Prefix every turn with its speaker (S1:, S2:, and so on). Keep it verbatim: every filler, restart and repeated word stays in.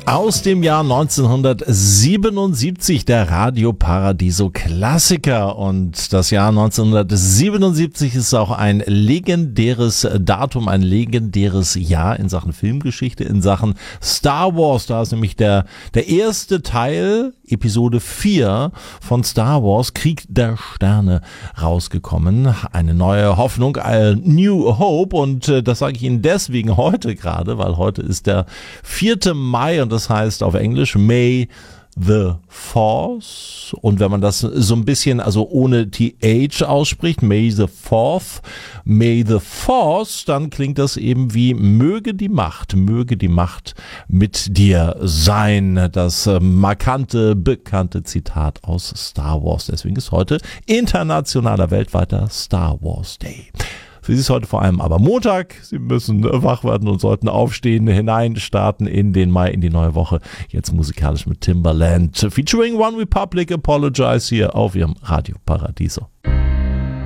S1: Aus dem Jahr neunzehnhundertsiebenundsiebzig, der Radio Paradiso Klassiker. Und das Jahr neunzehnhundertsiebenundsiebzig ist auch ein legendäres Datum, ein legendäres Jahr in Sachen Filmgeschichte, in Sachen Star Wars. Da ist nämlich der, der erste Teil, Episode vier von Star Wars, Krieg der Sterne, rausgekommen. Eine neue Hoffnung, a New Hope. Und äh, das sage ich Ihnen deswegen heute gerade, weil heute ist der vierte Mai und das heißt auf Englisch May the Force. Und wenn man das so ein bisschen, also ohne T H ausspricht, May the Fourth, May the Force, dann klingt das eben wie möge die Macht, möge die Macht mit dir sein. Das äh, markante, bekannte Zitat aus Star Wars. Deswegen ist heute internationaler, weltweiter Star Wars Day. Für Sie ist heute vor allem aber Montag. Sie müssen wach werden und sollten aufstehen, hineinstarten in den Mai, in die neue Woche. Jetzt musikalisch mit Timbaland featuring One Republic, Apologize hier auf Ihrem Radio Paradiso.